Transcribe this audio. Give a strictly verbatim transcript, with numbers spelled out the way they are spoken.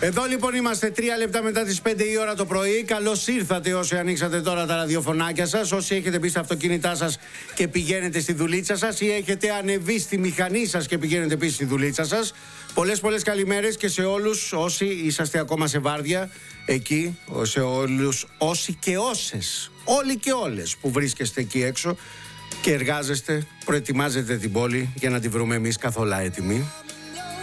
Εδώ λοιπόν είμαστε τρία λεπτά μετά τις πέντε η ώρα το πρωί. Καλώς ήρθατε όσοι ανοίξατε τώρα τα ραδιοφωνάκια σας. Όσοι έχετε μπει στα αυτοκίνητά σας και πηγαίνετε στη δουλίτσα σας, ή έχετε ανεβεί στη μηχανή σας και πηγαίνετε πίσω στη δουλίτσα σας. Πολλές πολλές καλημέρες και σε όλους όσοι είσαστε ακόμα σε βάρδια εκεί, σε όλους όσοι και όσες, όλοι και όλες που βρίσκεστε εκεί έξω και εργάζεστε, προετοιμάζετε την πόλη για να τη βρούμε εμείς καθόλου έτοιμοι.